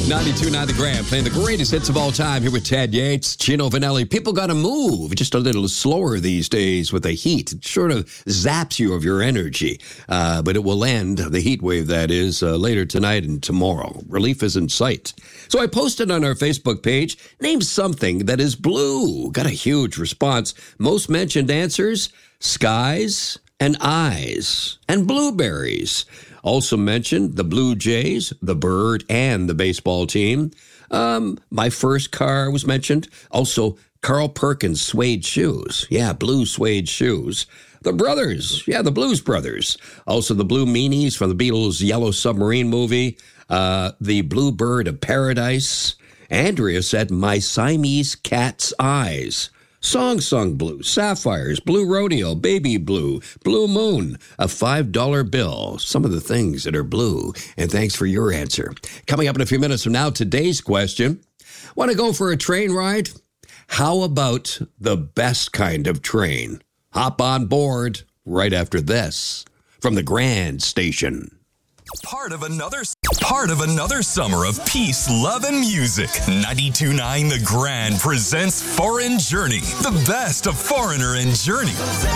92.9 The Grand, playing the greatest hits of all time here with Ted Yates, Gino Vanelli. People got to move just a little slower these days with the heat. It sort of zaps you of your energy, but it will end, the heat wave that is, later tonight and tomorrow. Relief is in sight. So I posted on our Facebook page, name something that is blue. Got a huge response. Most mentioned answers, skies and eyes and blueberries. Also mentioned the Blue Jays, the bird, and the baseball team. My first car was mentioned. Also, Carl Perkins suede shoes. Yeah, blue suede shoes. The Brothers. Yeah, the Blues Brothers. Also, the Blue Meanies from the Beatles' Yellow Submarine movie. The Blue Bird of Paradise. Andrea said, My Siamese Cat's Eyes. Song Sung Blue, Sapphires, Blue Rodeo, Baby Blue, Blue Moon, a $5 bill. Some of the things that are blue. And thanks for your answer. Coming up in a few minutes from now, today's question. Want to go for a train ride? How about the best kind of train? Hop on board right after this from the Grand Station. Part of another summer of peace, love, and music. 92.9 The Grand presents Foreign Journey, the best of Foreigner and Journey.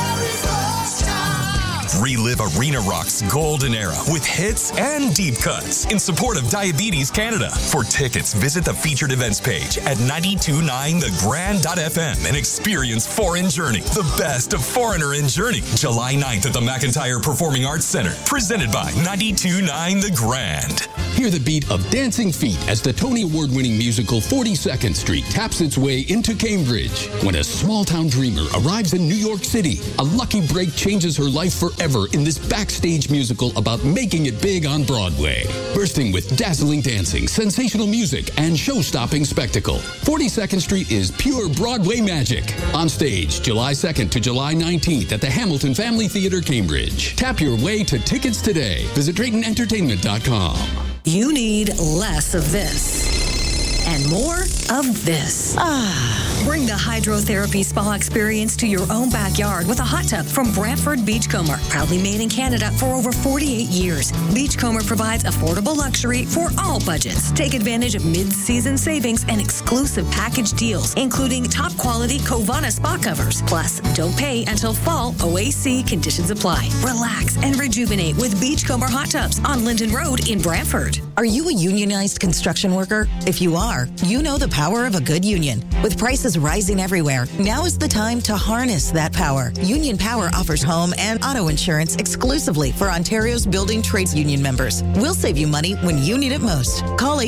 Relive Arena Rock's golden era with hits and deep cuts in support of Diabetes Canada. For tickets, visit the featured events page at 929thegrand.fm and experience Foreign Journey, the best of Foreigner and Journey. July 9th at the McIntyre Performing Arts Center. Presented by 92.9 The Grand. Hear the beat of dancing feet as the Tony Award-winning musical 42nd Street taps its way into Cambridge. When a small-town dreamer arrives in New York City, a lucky break changes her life forever in this backstage musical about making it big on Broadway. Bursting with dazzling dancing, sensational music, and show-stopping spectacle, 42nd Street is pure Broadway magic. On stage, July 2nd to July 19th at the Hamilton Family Theater, Cambridge. Tap your way to tickets today. Visit DraytonEntertainment.com. You need less of this and more of this. Bring the hydrotherapy spa experience to your own backyard with a hot tub from Brantford Beachcomber. Proudly made in Canada for over 48 years. Beachcomber provides affordable luxury for all budgets. Take advantage of mid-season savings and exclusive package deals, including top-quality Covana spa covers. Plus, don't pay until fall. OAC conditions apply. Relax and rejuvenate with Beachcomber hot tubs on Linden Road in Brantford. Are you a unionized construction worker? If you are, you know the power of a good union. With prices rising everywhere, now is the time to harness that power. Union Power offers home and auto insurance exclusively for Ontario's building trades union members. We'll save you money when you need it most. Call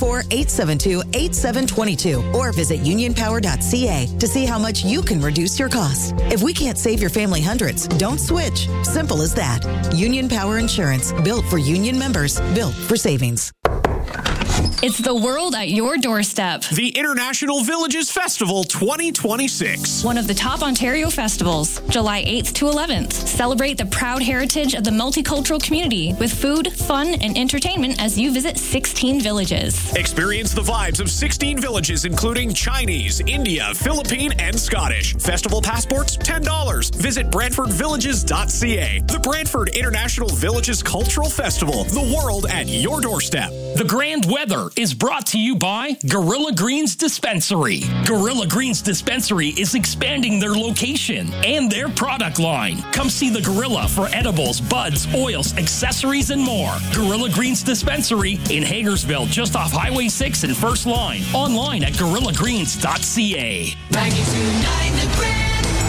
844-872-8722 or visit unionpower.ca to see how much you can reduce your costs. If we can't save your family hundreds, don't switch. Simple as that. Union Power Insurance, built for union members, built for savings. It's the world at your doorstep. The International Villages Festival 2026. One of the top Ontario festivals, July 8th to 11th. Celebrate the proud heritage of the multicultural community with food, fun, and entertainment as you visit 16 villages. Experience the vibes of 16 villages, including Chinese, India, Philippine, and Scottish. Festival passports, $10. Visit BrantfordVillages.ca. The Brantford International Villages Cultural Festival. The world at your doorstep. The Grand Weather is brought to you by Gorilla Greens Dispensary. Gorilla Greens Dispensary is expanding their location and their product line. Come see the Gorilla for edibles, buds, oils, accessories, and more. Gorilla Greens Dispensary in Hagersville, just off Highway 6 and First Line. Online at gorillagreens.ca. 92.9 The Grand.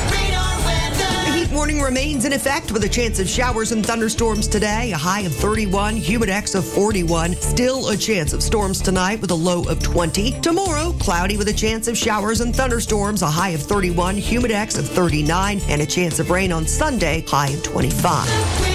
Warning remains in effect with a chance of showers and thunderstorms today. A high of 31, humidex of 41. Still a chance of storms tonight with a low of 20. Tomorrow, cloudy with a chance of showers and thunderstorms. A high of 31, humidex of 39, and a chance of rain on Sunday, high of 25.